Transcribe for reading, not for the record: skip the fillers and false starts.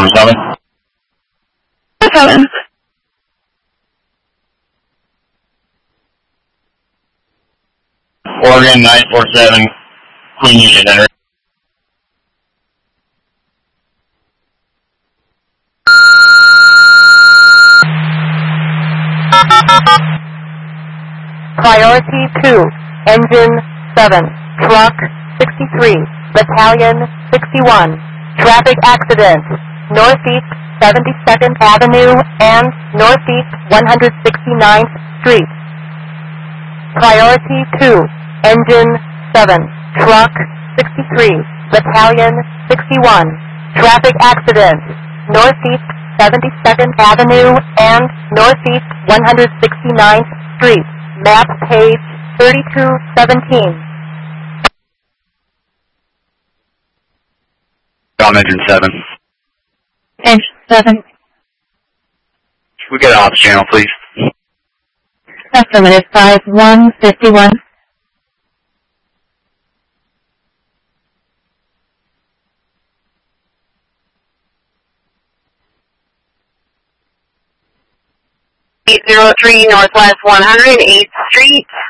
7. 7. Oregon 947, Queen Union, enter. Priority 2, Engine 7, Truck 63, Battalion 61. Traffic accident, Northeast 72nd Avenue and Northeast 169th Street. Priority 2, Engine 7, Truck 63, Battalion 61. Traffic accident, Northeast 72nd Avenue and Northeast 169th Street. Map page 3217. Engine 7. Engine 7. We get off channel, please. Affirmative 5151. Northwest 108th Street.